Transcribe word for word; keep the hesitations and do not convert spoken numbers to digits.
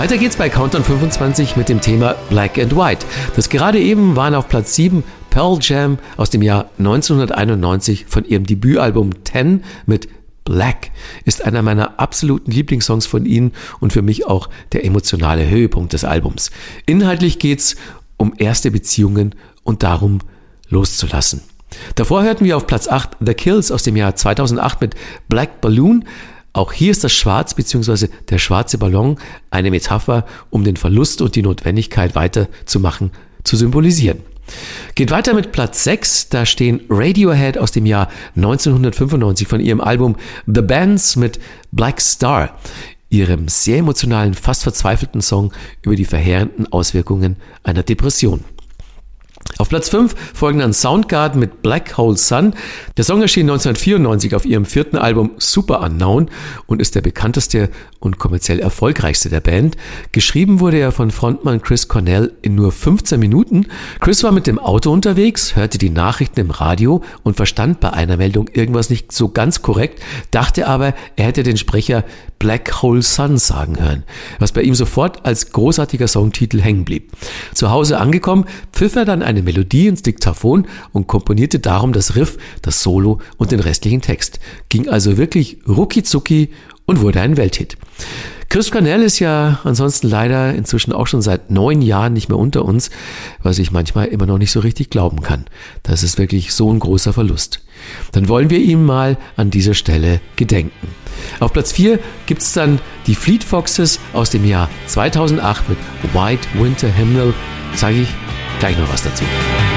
Weiter geht's bei Countdown fünfundzwanzig mit dem Thema Black and White. Das gerade eben waren auf Platz sieben Pearl Jam aus dem Jahr neunzehnhunderteinundneunzig von ihrem Debütalbum Ten mit Black. Ist einer meiner absoluten Lieblingssongs von ihnen und für mich auch der emotionale Höhepunkt des Albums. Inhaltlich geht's um erste Beziehungen und darum loszulassen. Davor hörten wir auf Platz acht The Kills aus dem Jahr zweitausendacht mit Black Balloon. Auch hier ist das Schwarz bzw. der schwarze Ballon eine Metapher, um den Verlust und die Notwendigkeit weiterzumachen, zu symbolisieren. Geht weiter mit Platz sechs, da stehen Radiohead aus dem Jahr neunzehnhundertfünfundneunzig von ihrem Album The Bands mit Black Star, ihrem sehr emotionalen, fast verzweifelten Song über die verheerenden Auswirkungen einer Depression. Auf Platz fünf folgen dann Soundgarden mit Black Hole Sun. Der Song erschien neunzehnhundertvierundneunzig auf ihrem vierten Album Super Unknown und ist der bekannteste und kommerziell erfolgreichste der Band. Geschrieben wurde er von Frontmann Chris Cornell in nur fünfzehn Minuten. Chris war mit dem Auto unterwegs, hörte die Nachrichten im Radio und verstand bei einer Meldung irgendwas nicht so ganz korrekt, dachte aber, er hätte den Sprecher Black Hole Sun sagen hören, was bei ihm sofort als großartiger Songtitel hängen blieb. Zu Hause angekommen, pfiff er dann eine Melodie ins Diktaphon und komponierte darum das Riff, das Solo und den restlichen Text. Ging also wirklich rucki-zucki und wurde ein Welthit. Chris Cornell ist ja ansonsten leider inzwischen auch schon seit neun Jahren nicht mehr unter uns, was ich manchmal immer noch nicht so richtig glauben kann. Das ist wirklich so ein großer Verlust. Dann wollen wir ihm mal an dieser Stelle gedenken. Auf Platz vier gibt es dann die Fleet Foxes aus dem Jahr zweitausendacht mit White Winter Hymnal. Sage ich gleich noch was dazu.